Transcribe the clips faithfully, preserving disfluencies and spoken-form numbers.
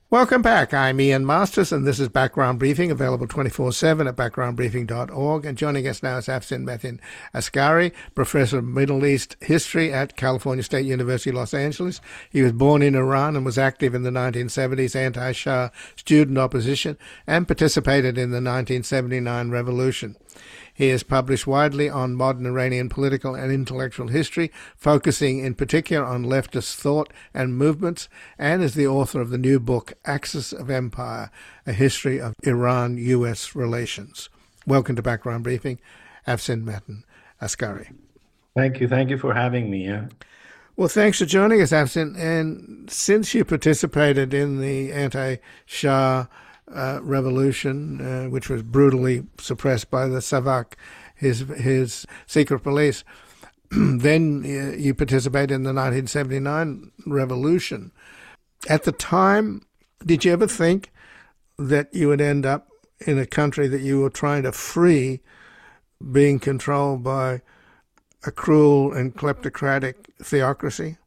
Welcome back. I'm Ian Masters, and this is Background Briefing, available twenty-four seven at background briefing dot org. And joining us now is Afzin Metin Askari, Professor of Middle East History at California State University, Los Angeles. He was born in Iran and was active in the nineteen seventies anti-Shah student opposition and participated in the nineteen seventy-nine revolution. He has published widely on modern Iranian political and intellectual history, focusing in particular on leftist thought and movements, and is the author of the new book, Axis of Empire, A History of Iran-U S Relations. Welcome to Background Briefing, Afzin Metin Askari. Thank you. Thank you for having me. Yeah. Well, thanks for joining us, Afzin. And since you participated in the anti-Shah Uh, revolution, uh, which was brutally suppressed by the Savak, his his secret police. Then uh, you participated in the nineteen seventy-nine revolution. At the time, did you ever think that you would end up in a country that you were trying to free being controlled by a cruel and kleptocratic theocracy?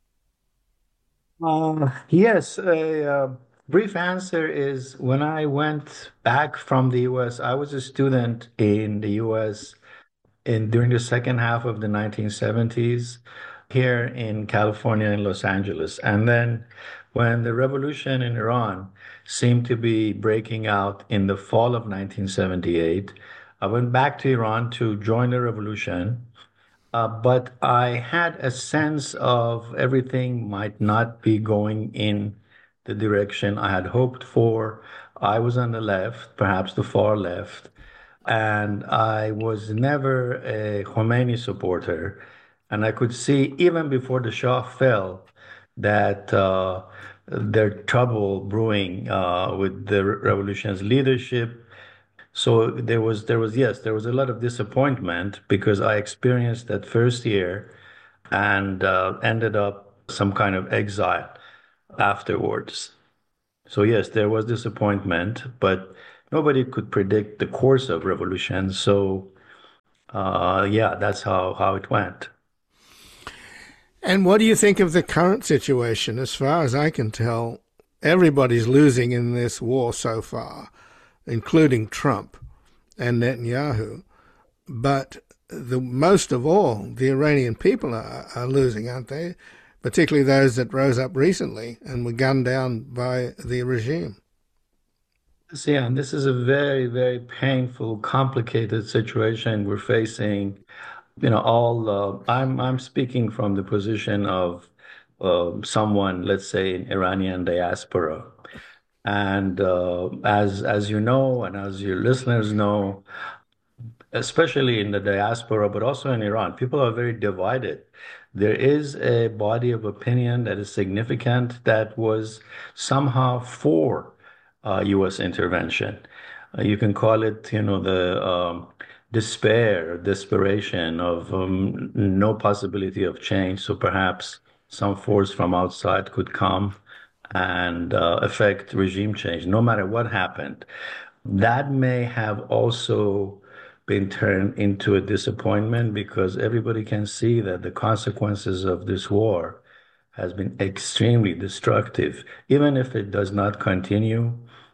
Uh, yes. A uh, brief answer is when I went back from the U S, I was a student in the U S in during the second half of the nineteen seventies here in California in Los Angeles. And then when the revolution in Iran seemed to be breaking out in the fall of nineteen seventy-eight, I went back to Iran to join the revolution. Uh, but I had a sense of everything might not be going in the direction I had hoped for. I was on the left, perhaps the far left, and I was never a Khomeini supporter. And I could see even before the Shah fell that uh, there's trouble brewing uh, with the revolution's leadership. So there was, there was, yes, there was a lot of disappointment because I experienced that first year and uh, ended up some kind of exile afterwards. So yes, there was disappointment, but nobody could predict the course of revolution. So uh, yeah, that's how, how it went. And what do you think of the current situation? As far as I can tell, everybody's losing in this war so far, including Trump and Netanyahu. But the most of all, the Iranian people are, are losing, aren't they? Particularly those that rose up recently and were gunned down by the regime. So, yeah, and this is a very, very painful, complicated situation we're facing. You know, all uh, I'm I'm speaking from the position of uh, someone, let's say, in Iranian diaspora. And uh, as as you know, and as your listeners know, especially in the diaspora, but also in Iran, people are very divided. There is a body of opinion that is significant that was somehow for uh, U S intervention. Uh, you can call it, you know, the um, despair, desperation of um, no possibility of change. So perhaps some force from outside could come and uh, affect regime change, no matter what happened. That may have also been turned into a disappointment because everybody can see that the consequences of this war has been extremely destructive. Even if it does not continue,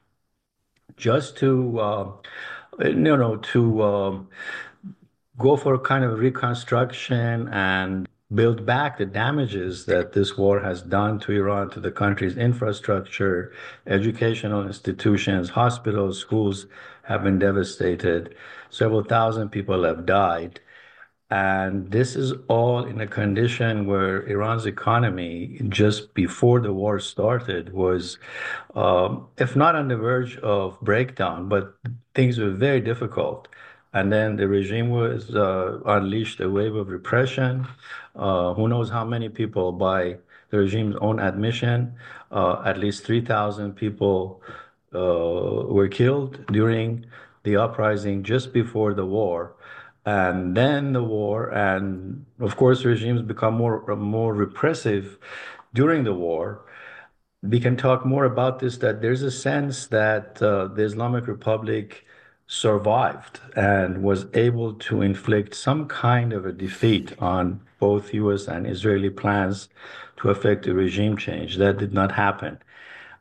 just to uh, you know to um, go for a kind of reconstruction and build back the damages that this war has done to Iran, to the country's infrastructure, educational institutions, hospitals, schools have been devastated. Several thousand people have died. And this is all in a condition where Iran's economy, just before the war started, was, um, if not on the verge of breakdown, but things were very difficult. And then the regime was uh, unleashed a wave of repression. Uh, who knows how many people, by the regime's own admission, uh, at least three thousand people uh, were killed during the uprising just before the war. And then the war, and of course, regimes become more more repressive during the war. We can talk more about this, that there's a sense that uh, the Islamic Republic survived and was able to inflict some kind of a defeat on both U S and Israeli plans to effect a regime change. That did not happen.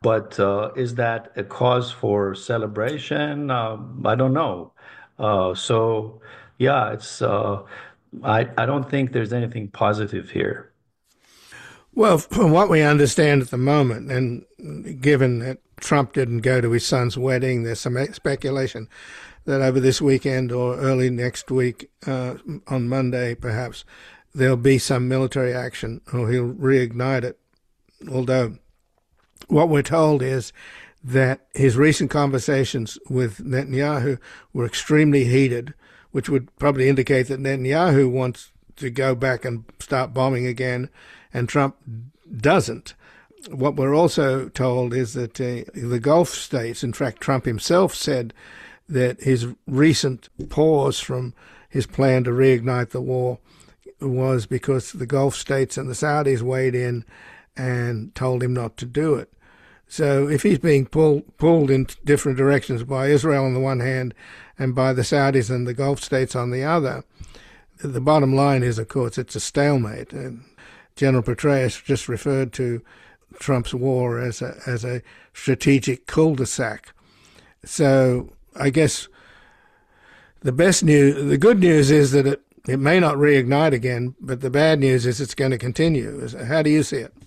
But uh, is that a cause for celebration? Uh, I don't know. Uh, so, yeah, it's. Uh, I I don't think there's anything positive here. Well, from what we understand at the moment, and given that Trump didn't go to his son's wedding, there's some speculation that over this weekend or early next week, uh, on Monday perhaps, there'll be some military action or he'll reignite it. Although what we're told is that his recent conversations with Netanyahu were extremely heated, which would probably indicate that Netanyahu wants to go back and start bombing again, and Trump doesn't. What we're also told is that uh, the Gulf states, in fact, Trump himself said that his recent pause from his plan to reignite the war was because the Gulf states and the Saudis weighed in and told him not to do it. So if he's being pull, pulled in different directions by Israel on the one hand and by the Saudis and the Gulf states on the other, the bottom line is, of course, it's a stalemate. And General Petraeus just referred to Trump's war as a, as a strategic cul-de-sac. So I guess the best news, the good news is that it, it may not reignite again, but the bad news is it's going to continue. How do you see it?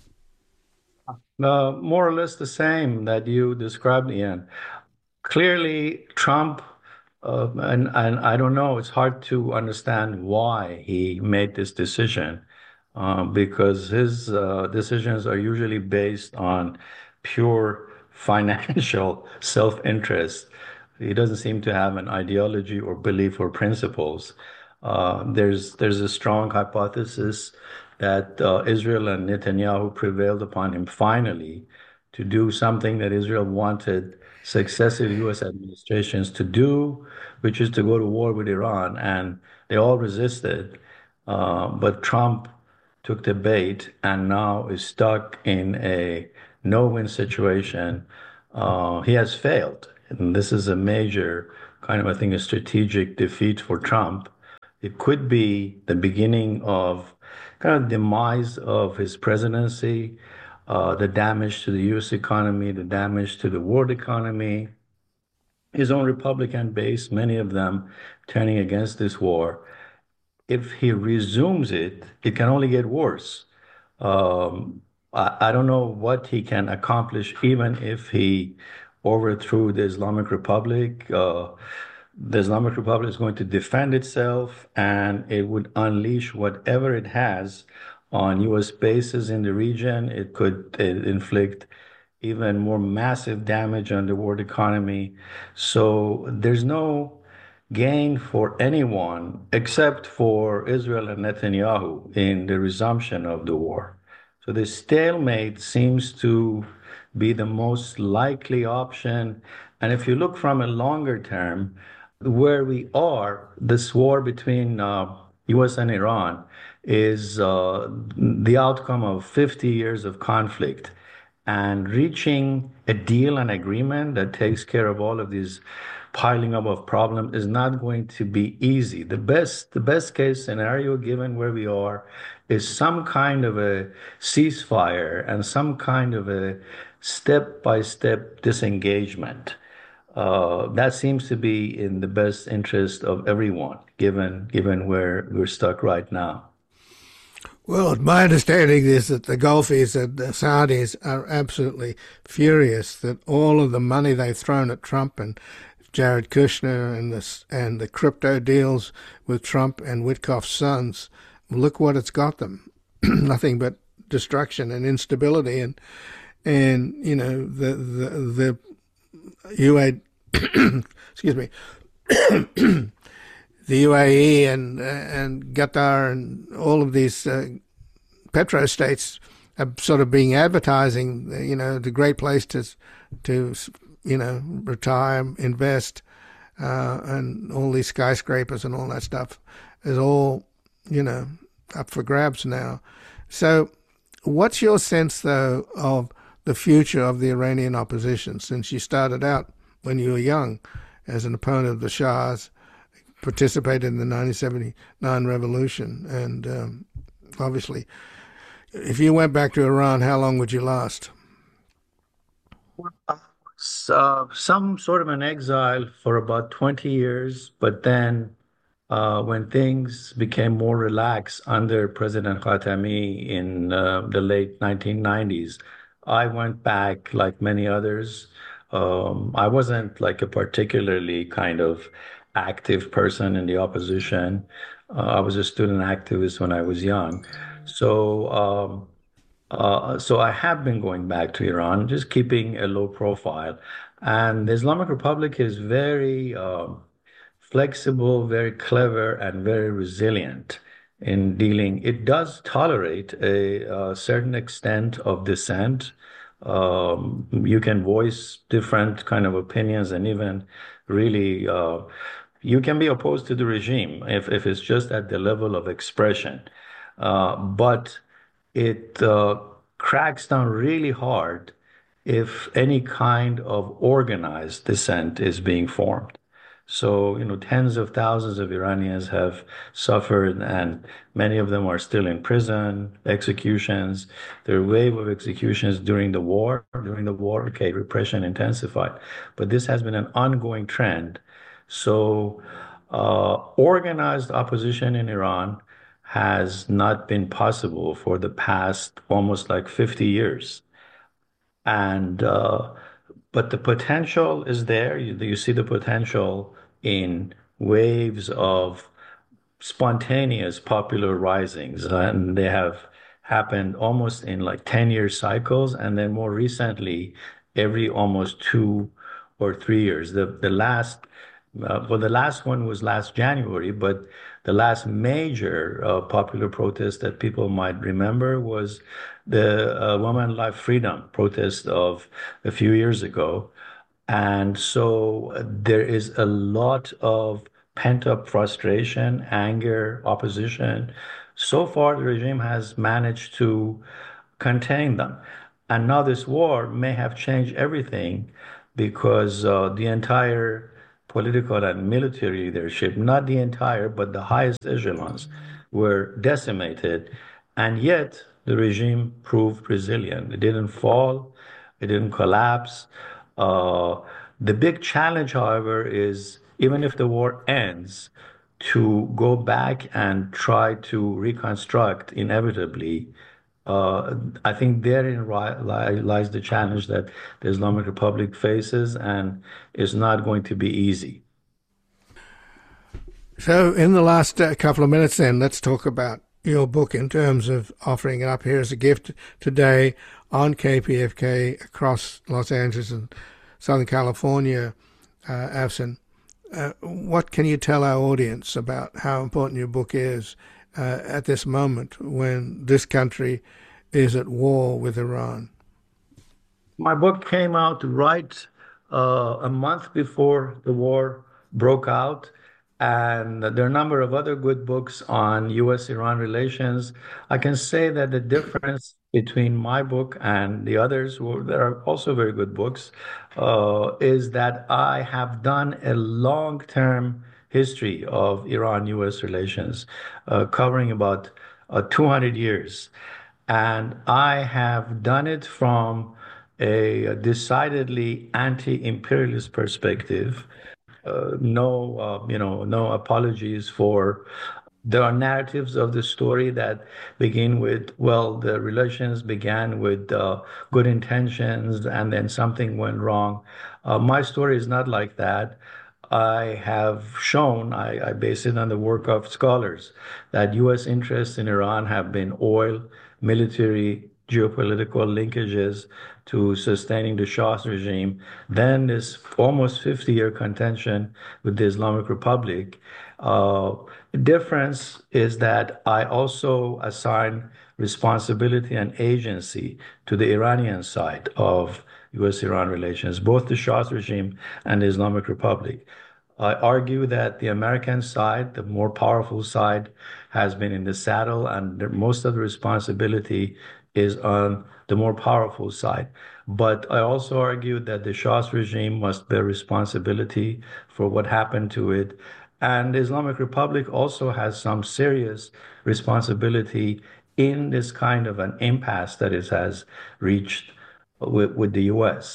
Uh, more or less the same that you described, Ian. Clearly, Trump, uh, and, and I don't know, it's hard to understand why he made this decision, uh, because his uh, decisions are usually based on pure financial self-interest. He doesn't seem to have an ideology or belief or principles. Uh, there's there's a strong hypothesis that uh, Israel and Netanyahu prevailed upon him finally to do something that Israel wanted successive U S administrations to do, which is to go to war with Iran. And they all resisted. Uh, but Trump took the bait and now is stuck in a no-win situation. Uh, he has failed. And this is a major kind of, I think, a strategic defeat for Trump. It could be the beginning of kind of demise of his presidency, uh, the damage to the U S economy, the damage to the world economy, his own Republican base, many of them turning against this war. If he resumes it, it can only get worse. Um, I, I don't know what he can accomplish, even if he overthrew the Islamic Republic. Uh, the Islamic Republic is going to defend itself and it would unleash whatever it has on U S bases in the region. It could uh, inflict even more massive damage on the world economy. So there's no gain for anyone except for Israel and Netanyahu in the resumption of the war. So the stalemate seems to be the most likely option. And if you look from a longer term, where we are, this war between uh, U S and Iran is uh, the outcome of fifty years of conflict. And reaching a deal and agreement that takes care of all of these piling up of problems is not going to be easy. The best, the best case scenario, given where we are, is some kind of a ceasefire and some kind of a step-by-step disengagement. Uh, that seems to be in the best interest of everyone, given given where we're stuck right now. Well, my understanding is that the Gulfies and the Saudis are absolutely furious that all of the money they've thrown at Trump and Jared Kushner and the, and the crypto deals with Trump and Witkoff's sons, look what it's got them. Nothing but destruction and instability. And, and you know, the, the, the U A, excuse me, the U A E and and Qatar and all of these uh, petrostates are sort of being advertising, you know, the great place to to you know retire, invest, uh, and all these skyscrapers and all that stuff is all you know up for grabs now. So, what's your sense though of the future of the Iranian opposition, since you started out when you were young as an opponent of the Shahs, participated in the nineteen seventy-nine revolution, and um, obviously, if you went back to Iran, how long would you last? S- Uh, some sort of an exile for about twenty years, but then uh, when things became more relaxed under President Khatami in uh, the late nineteen nineties, I went back like many others. Um, I wasn't like a particularly kind of active person in the opposition. Uh, I was a student activist when I was young. So, um, uh, so I have been going back to Iran, just keeping a low profile. And the Islamic Republic is very um, flexible, very clever, and very resilient in dealing. It does tolerate a, a certain extent of dissent. Um, you can voice different kind of opinions, and even really, uh, you can be opposed to the regime if, if it's just at the level of expression. Uh, but it uh, cracks down really hard if any kind of organized dissent is being formed. So, you know, tens of thousands of Iranians have suffered, and many of them are still in prison, executions. There were a wave of executions during the war. During the war, okay, repression intensified, but this has been an ongoing trend. So, uh, organized opposition in Iran has not been possible for the past almost like fifty years. And uh, but the potential is there. You, you see the potential in waves of spontaneous popular risings, and they have happened almost in like ten year cycles, and then more recently, every almost two or three years. The the last, uh, well, the last one was last January, but the last major uh, popular protest that people might remember was the uh, Women Life Freedom protest of a few years ago. And so uh, there is a lot of pent-up frustration, anger, opposition. So far, the regime has managed to contain them. And now this war may have changed everything because uh, the entire political and military leadership, not the entire, but the highest echelons, were decimated. And yet the regime proved resilient. It didn't fall, it didn't collapse. Uh, the big challenge, however, is even if the war ends, to go back and try to reconstruct inevitably. Uh, I think therein ri- lies the challenge that the Islamic Republic faces, and is not going to be easy. So, in the last uh, couple of minutes, then, let's talk about your book in terms of offering it up here as a gift today on K P F K across Los Angeles and Southern California, uh, Afzan. Uh, what can you tell our audience about how important your book is uh, at this moment when this country is at war with Iran? My book came out right uh, a month before the war broke out, and there are a number of other good books on U S-Iran relations. I can say that the difference between my book and the others, who that are also very good books, uh, is that I have done a long-term history of Iran-U S relations, uh, covering about uh, two hundred years. And I have done it from a decidedly anti-imperialist perspective. Uh, no, uh, you know, no apologies for. There are narratives of the story that begin with, well, the relations began with uh, good intentions and then something went wrong. Uh, my story is not like that. I have shown, I, I base it on the work of scholars, that U S interests in Iran have been oil, military, geopolitical linkages to sustaining the Shah's regime, then this almost fifty year contention with the Islamic Republic. Uh, the difference is that I also assign responsibility and agency to the Iranian side of U S-Iran relations, both the Shah's regime and the Islamic Republic. I argue that the American side, the more powerful side, has been in the saddle, and the, most of the responsibility is on the more powerful side. But I also argue that the Shah's regime must bear responsibility for what happened to it. And the Islamic Republic also has some serious responsibility in this kind of an impasse that it has reached with, with the U S.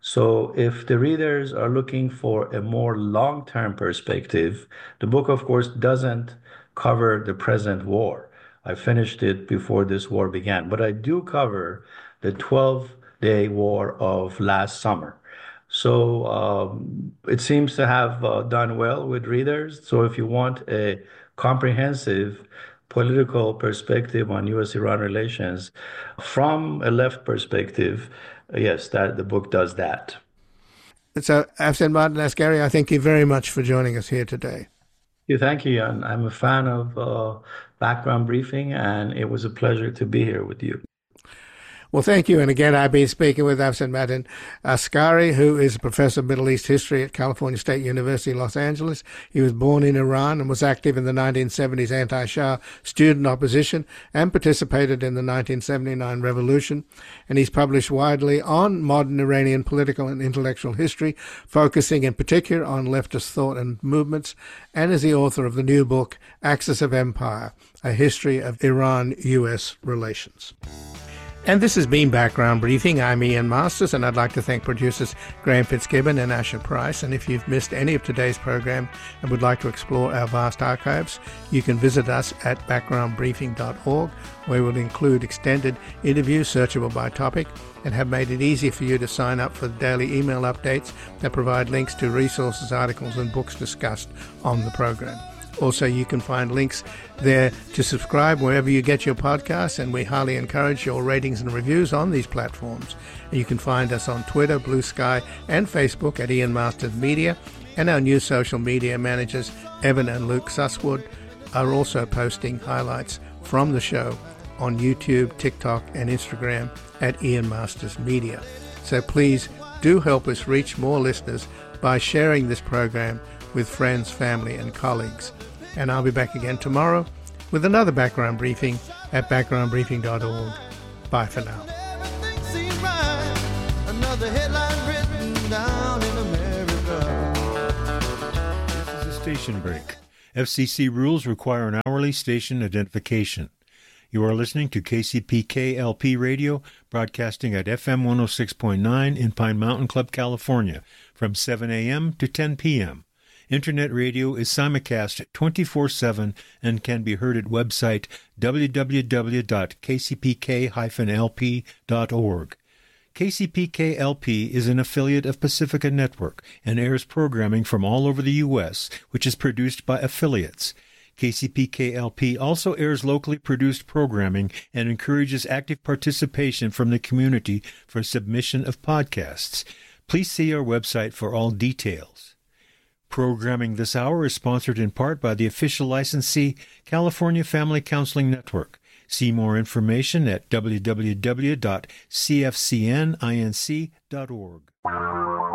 So if the readers are looking for a more long-term perspective, the book, of course, doesn't cover the present war. I finished it before this war began, but I do cover the twelve-day war of last summer. So um, it seems to have uh, done well with readers. So if you want a comprehensive political perspective on U S Iran relations from a left perspective, yes, that the book does that. So, Afzan Martin Askari, I thank you very much for joining us here today. Yeah, thank you, Jan. I'm a fan of uh, Background Briefing, and it was a pleasure to be here with you. Well, thank you. And again, I've been speaking with Afzan Martin Askari, who is a professor of Middle East history at California State University, Los Angeles. He was born in Iran and was active in the nineteen seventies anti-Shah student opposition and participated in the nineteen seventy-nine revolution. And he's published widely on modern Iranian political and intellectual history, focusing in particular on leftist thought and movements, and is the author of the new book, Axis of Empire, A History of Iran-U S Relations. And this has been Background Briefing. I'm Ian Masters, and I'd like to thank producers Graham Fitzgibbon and Asher Price. And if you've missed any of today's program and would like to explore our vast archives, you can visit us at background briefing dot org, where we'll include extended interviews searchable by topic and have made it easy for you to sign up for the daily email updates that provide links to resources, articles, and books discussed on the program. Also, you can find links there to subscribe wherever you get your podcasts, and we highly encourage your ratings and reviews on these platforms. And you can find us on Twitter, Blue Sky, and Facebook at Ian Masters Media, and our new social media managers, Evan and Luke Susswood, are also posting highlights from the show on YouTube, TikTok, and Instagram at Ian Masters Media. So please do help us reach more listeners by sharing this program with friends, family, and colleagues. And I'll be back again tomorrow with another Background Briefing at background briefing dot org. Bye for now. Everything seemed right. Another headline written down in America. This is a station break. F C C rules require an hourly station identification. You are listening to K C P K L P Radio, broadcasting at F M one oh six point nine in Pine Mountain Club, California, from seven a.m. to ten p.m. Internet radio is simulcast twenty-four seven and can be heard at website w w w dot k c p k dash l p dot org. K C P K L P is an affiliate of Pacifica Network and airs programming from all over the U S, which is produced by affiliates. K C P K L P also airs locally produced programming and encourages active participation from the community for submission of podcasts. Please see our website for all details. Programming this hour is sponsored in part by the official licensee, California Family Counseling Network. See more information at w w w dot c f c n inc dot org.